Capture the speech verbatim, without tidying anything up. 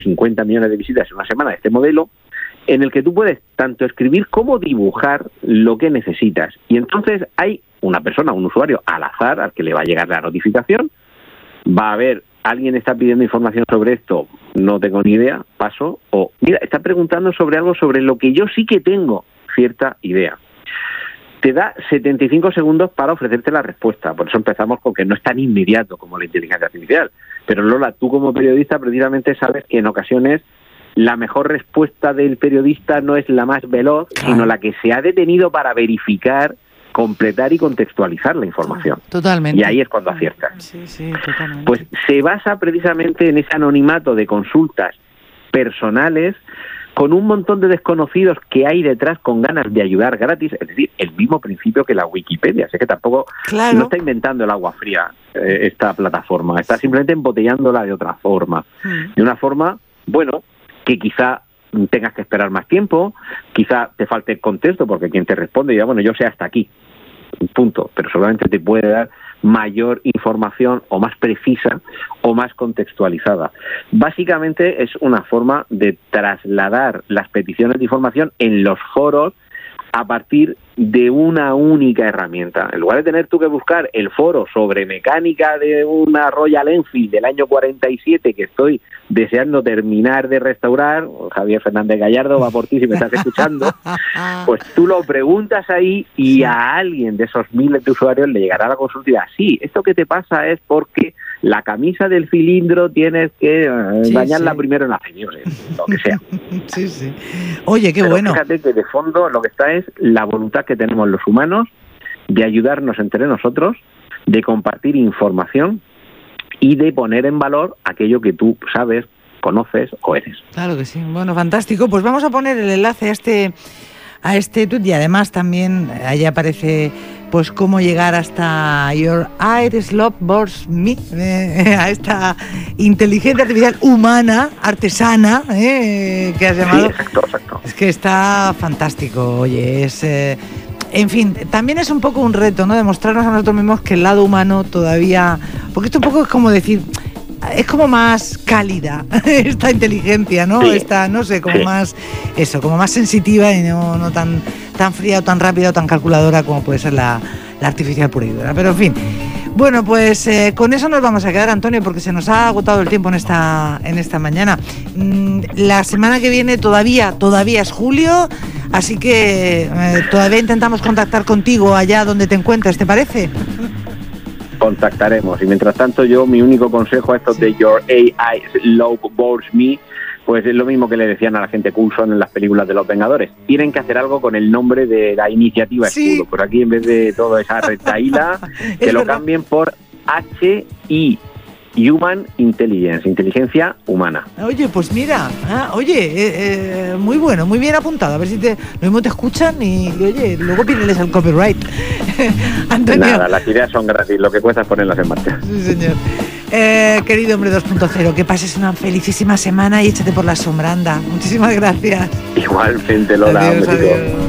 cincuenta millones de visitas en una semana de este modelo, en el que tú puedes tanto escribir como dibujar lo que necesitas. Y entonces hay una persona, un usuario al azar, al que le va a llegar la notificación, va a ver, alguien está pidiendo información sobre esto, no tengo ni idea, paso, o mira, está preguntando sobre algo sobre lo que yo sí que tengo cierta idea. Te da setenta y cinco segundos para ofrecerte la respuesta, por eso empezamos con que no es tan inmediato como la inteligencia artificial. Pero Lola, tú como periodista precisamente sabes que en ocasiones la mejor respuesta del periodista no es la más veloz, claro, sino la que se ha detenido para verificar, completar y contextualizar la información. Totalmente. Y ahí es cuando aciertas. Sí, sí, totalmente. Pues se basa precisamente en ese anonimato de consultas personales con un montón de desconocidos que hay detrás con ganas de ayudar gratis, es decir, el mismo principio que la Wikipedia. Así que tampoco claro. no está inventando el agua fría eh, esta plataforma, está simplemente embotellándola de otra forma. Mm. De una forma, bueno, que quizá tengas que esperar más tiempo, quizá te falte contexto, porque quien te responde diga, bueno, yo sé hasta aquí, punto, pero solamente te puede dar mayor información o más precisa o más contextualizada. Básicamente es una forma de trasladar las peticiones de información en los foros a partir de una única herramienta. En lugar de tener tú que buscar el foro sobre mecánica de una Royal Enfield del año cuarenta y siete que estoy deseando terminar de restaurar, Javier Fernández Gallardo va por ti si me estás escuchando, pues tú lo preguntas ahí y sí. a alguien de esos miles de usuarios le llegará la consulta y dirá, sí, esto que te pasa es porque la camisa del cilindro tienes que eh, sí, bañarla sí. primero en aceite, lo que sea. Sí, sí. Oye, qué Pero bueno. Fíjate que de fondo lo que está es la voluntad que tenemos los humanos de ayudarnos entre nosotros, de compartir información y de poner en valor aquello que tú sabes, conoces o eres. Claro que sí. Bueno, fantástico. Pues vamos a poner el enlace a este a este tweet y además también ahí aparece pues cómo llegar hasta Your Eyes Love Boards Me, eh, a esta inteligencia artificial humana, artesana, eh, que has llamado. Sí, exacto, exacto. Es que está fantástico, oye, es... Eh, en fin, también es un poco un reto, ¿no? Demostrarnos a nosotros mismos que el lado humano todavía... Porque esto un poco es como decir... Es como más cálida esta inteligencia, ¿no? Sí. Esta, no sé, como sí. más... Eso, como más sensitiva y no, no tan, tan fría o tan rápida o tan calculadora como puede ser la, la artificial pura y dura. Pero en fin... Bueno, pues eh, con eso nos vamos a quedar, Antonio, porque se nos ha agotado el tiempo en esta en esta mañana. Mm, la semana que viene todavía, todavía es julio, así que eh, todavía intentamos contactar contigo allá donde te encuentres, ¿te parece? Contactaremos, y mientras tanto yo, mi único consejo a estos sí. de Your A I Love Boards Me, pues es lo mismo que le decían a la gente Coulson en las películas de los Vengadores. Tienen que hacer algo con el nombre de la iniciativa sí. Escudo. Por aquí, en vez de toda esa retaíla, que lo verdad. Cambien por H I, Human Intelligence, inteligencia humana. Oye, pues mira, ah, oye, eh, eh, muy bueno, muy bien apuntado. A ver si te, lo mismo te escuchan y, y oye, luego pídeles el copyright. Antonio. Nada, las ideas son gratis, lo que cuesta es ponerlas en marcha. Sí, señor. Eh, querido hombre dos punto cero, que pases una felicísima semana y échate por la sombra, anda. Muchísimas gracias. Igualmente, Lola. Adiós, adiós.